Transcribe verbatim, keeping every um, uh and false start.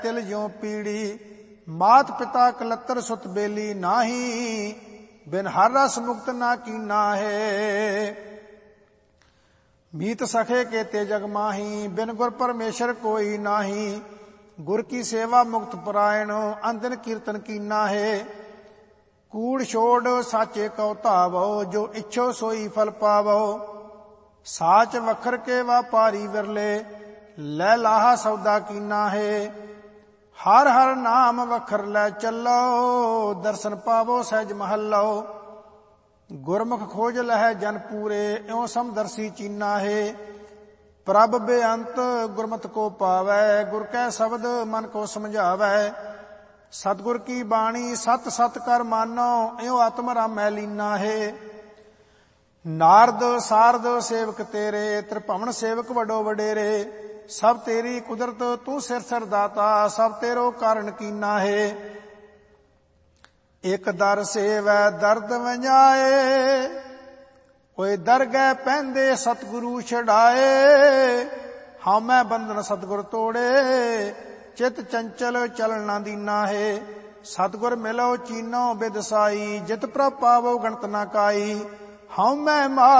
तिल ज्यों पीड़ी, मात पिता कलत्तर सुत बेली नाही, बिन हर रस मुक्त ना कीना है। मीत सखे के ते जग माही, बिन गुर परमेश्वर कोई नाही, गुर की सेवा मुक्त परायण, अंदन कीर्तन कीना है। कूड़ छोड़ साचे कौ धावो, जो इच्छो सोई फल पावो, साच वखर के व्यापारी विरले, लै लाहा सौदा कीना है। हर हर नाम वखर लै चलो, दर्शन पावो सहज महलो, गुरमुख खोज लह जन पूरे, इਉਂ समदर्शी चीना है। प्रभ बेअंत गुरमत को पावै, गुर कै शब्द मन को समझावै, सतगुर की बाणी सत सत कर मानो, इਉਂ आत्म रामै लीना है। नारद सारद सेवक तेरे, त्रिभवन सेवक वडो वडेरे, सब तेरी कुदरत तू सिर सिर दाता, सब तेरो कारण कीना है। एक दर सेवै दर्द वंजाए, ओए दर गै पैंदे सतगुरु छड़ाए, हाँ मैं बंधन सतगुर तोड़े, चित चंचल चलन ना दीना है। सतगुर मिलो चीनो बिदसाई, जित प्रभ पावो गणत ना काई, हाँ मैं